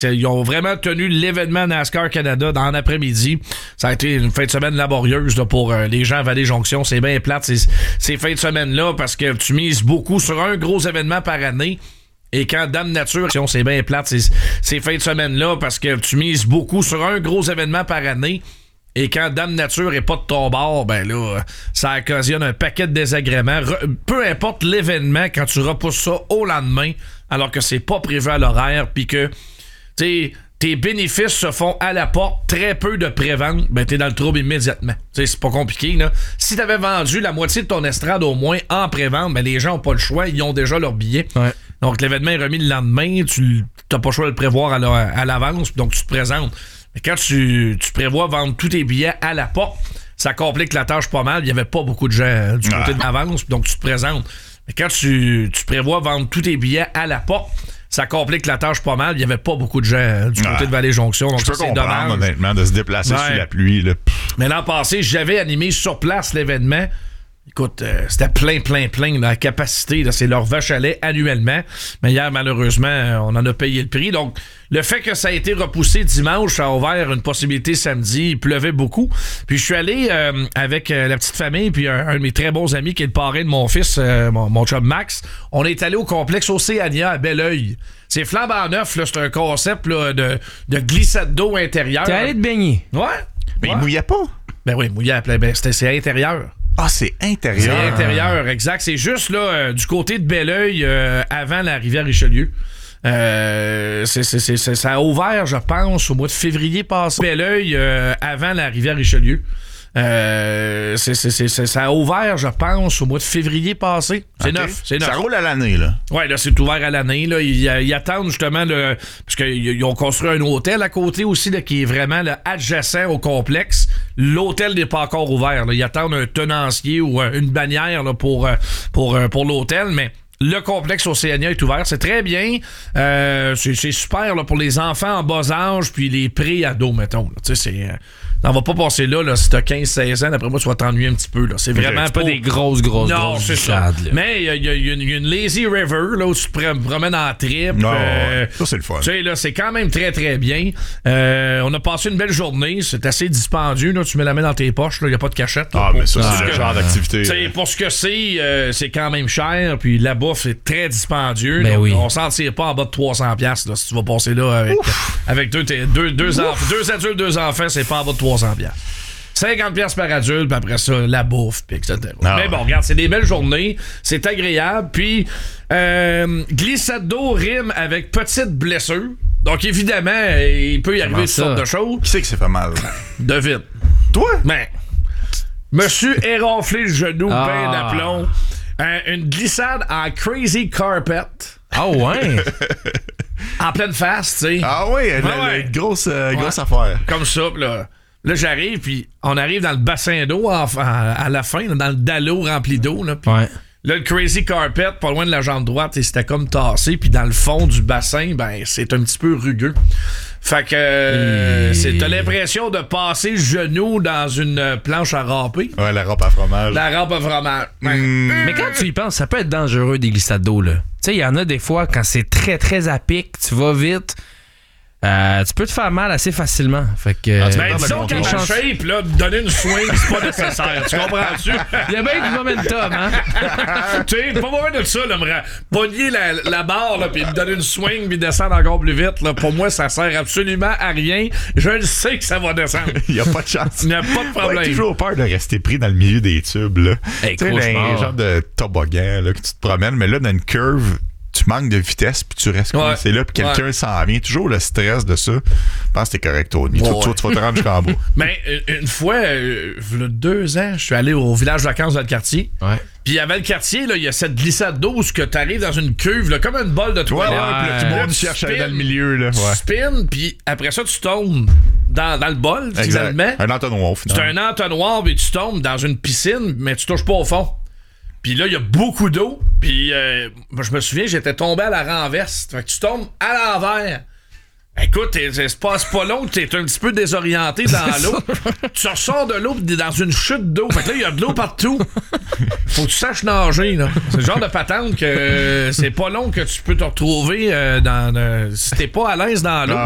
Ils ont vraiment tenu l'événement NASCAR Canada dans l'après-midi. Ça a été une fin de semaine laborieuse là, pour les gens à Vallée-Jonction. C'est bien plate ces fins de semaine-là parce que tu mises beaucoup sur un gros événement par année. Et quand Dame Nature, c'est bien plate ces fins de semaine-là parce que tu mises beaucoup sur un gros événement par année. Et quand Dame Nature est pas de ton bord, ben là, ça occasionne un paquet de désagréments. Peu importe l'événement, quand tu repousses ça au lendemain, alors que c'est pas prévu à l'horaire, puis que tes bénéfices se font à la porte, très peu de pré-vente, ben t'es dans le trouble immédiatement. T'sais, c'est pas compliqué, là. Si t'avais vendu la moitié de ton estrade au moins en pré-vente, ben les gens ont pas le choix, ils ont déjà leur billet. Ouais. Donc l'événement est remis le lendemain, tu t'as pas le choix de le prévoir à l'avance, donc tu te présentes. Mais quand tu prévois vendre tous tes billets à la porte, ça complique la tâche pas mal. Il y avait pas beaucoup de gens du côté de l'avance, donc tu te présentes. Mais quand tu prévois vendre tous tes billets à la porte, ça complique la tâche pas mal. Il y avait pas beaucoup de gens du côté de Vallée-Jonction. Donc je peux comprendre, honnêtement, de se déplacer sous la pluie. Là. Mais l'an passé, j'avais animé sur place l'événement. Écoute, c'était plein la capacité. Là, c'est leur vache à lait annuellement. Mais hier, malheureusement, on en a payé le prix. Donc, le fait que ça a été repoussé dimanche, ça a ouvert une possibilité samedi. Il pleuvait beaucoup. Puis, je suis allé avec la petite famille puis un de mes très bons amis qui est le parrain de mon fils, mon chum Max. On est allé au complexe Océania à Belleuil. C'est flambant neuf. Là, c'est un concept là, de glissade d'eau intérieure. T'es allé te baigner? Ouais. Mais il mouillait pas? Ben oui, il mouillait à plein. Ben, c'est intérieur. Ah, c'est intérieur. C'est intérieur, exact. C'est juste là du côté de Belleuil, avant la rivière Richelieu. Ça a ouvert, je pense, au mois de février passé. Belleuil, avant la rivière Richelieu. Ça a ouvert, je pense, au mois de février passé. C'est neuf. Ça roule à l'année, là. Ouais, là, c'est ouvert à l'année. Là. Ils attendent justement parce qu'ils ont construit un hôtel à côté aussi là, qui est vraiment là, adjacent au complexe. L'hôtel n'est pas encore ouvert. Là. Ils attendent un tenancier ou une bannière là, pour l'hôtel, mais le complexe Océania est ouvert. C'est très bien. C'est super là, pour les enfants en bas âge puis les pré-ados, mettons. Tu sais, on va pas passer là si t'as 15-16 ans, d'après moi, tu vas t'ennuyer un petit peu. Là. C'est vraiment pas des grosses non, c'est ça. Mais il y a une lazy river là, où tu te promènes en trip. Ça, c'est le fun. Tu sais, là, c'est quand même très, très bien. On a passé une belle journée. C'est assez dispendieux. Là. Tu mets la main dans tes poches. Il n'y a pas de cachette. Là, mais ça, c'est le genre d'activité. Pour ce que c'est quand même cher. Puis la bouffe est très dispendieux. Ben oui. On s'en tire pas en bas de 300$ là, si tu vas passer là avec deux adultes, 2 enfants, c'est pas en bas de 300$. 50$ par adulte, puis après ça, la bouffe, puis etc. Mais bon, regarde, c'est des belles journées, c'est agréable, puis glissade d'eau rime avec petite blessure. Donc, évidemment, il peut y arriver toutes sortes de choses. Qui c'est que c'est fait mal? David. Toi? Ben, monsieur éraflé le genou, ben d'aplomb. Une glissade en crazy carpet. Ah ouais? En pleine face, tu sais. Ah oui, une grosse affaire. Comme ça, là. Là, j'arrive, puis on arrive dans le bassin d'eau à la fin, là, dans le dallo rempli d'eau. Là, là, le crazy carpet, pas loin de la jambe droite, et c'était comme tassé, puis dans le fond du bassin, ben c'est un petit peu rugueux. Fait que t'as l'impression de passer le genou dans une planche à râper. Ouais, la râpe à fromage. La râpe à fromage. Mais quand tu y penses, ça peut être dangereux des glissades d'eau, là. Tu sais, il y en a des fois, quand c'est très, très à pic, tu vas vite... tu peux te faire mal assez facilement. Fait que. Disons qu'à ma shape, là, donner une swing, c'est pas nécessaire. Tu comprends-tu? Il y a bien du momentum, hein? Tu sais, pas besoin de ça, là, me pogner la barre, là, puis me donner une swing, puis descendre encore plus vite, là. Pour moi, ça sert absolument à rien. Je le sais que ça va descendre. Il n'y a pas de chance. Il n'y a pas de problème. J'ai toujours peur de rester pris dans le milieu des tubes, là. Hey, tu sais, les genres de toboggan, là, que tu te promènes, mais là, dans une curve, tu manques de vitesse puis tu restes coincé là puis quelqu'un s'en vient. Toujours le stress de ça. Je pense que t'es correct, Tony. Tu vas te rendre jusqu'en bas. Mais une fois, il y a 2 ans, je suis allé au village de vacances dans le quartier. Ouais. Puis avant le quartier, il y a cette glissade d'eau où tu arrives dans une cuve, là, comme une bolle de toilette. Puis le monde cherche à aller dans le milieu. Là. Tu spins, puis après ça, tu tombes dans le bol, finalement. Un entonnoir, finalement. C'est un entonnoir, puis tu tombes dans une piscine, mais tu touches pas au fond. Puis là, il y a beaucoup d'eau. Puis je me souviens, j'étais tombé à la renverse. Fait que tu tombes à l'envers. Écoute, c'est pas long, t'es un petit peu désorienté dans l'eau. Tu ressors de l'eau dans une chute d'eau. Fait que là, il y a de l'eau partout. Faut que tu saches nager, là. C'est le genre de patente que c'est pas long que tu peux te retrouver si t'es pas à l'aise dans l'eau.